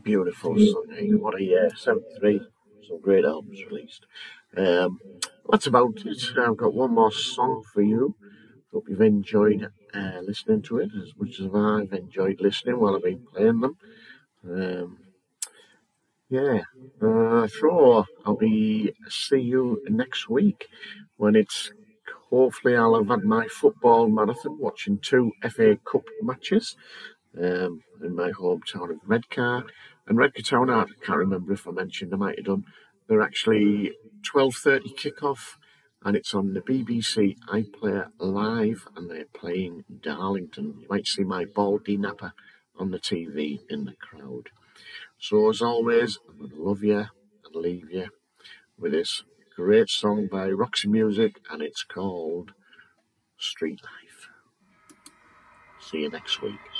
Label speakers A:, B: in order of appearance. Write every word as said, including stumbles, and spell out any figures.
A: Beautiful song. eh? What a year. seventy-three. Some great albums released. Um, that's about it. I've got one more song for you. Hope you've enjoyed uh, listening to it as much as I've enjoyed listening while I've been playing them. Um, yeah. Uh, sure. I'll be see you next week when it's hopefully I'll have had my football marathon watching two F A Cup matches um, in my hometown of Redcar. And Redcar Town, I can't remember if I mentioned, I might have done. They're actually twelve thirty kickoff, and it's on the B B C iPlayer Live, and they're playing Darlington. You might see my baldy napper on the T V in the crowd. So as always, I'm going to love you and leave you with this great song by Roxy Music, and it's called Street Life. See you next week.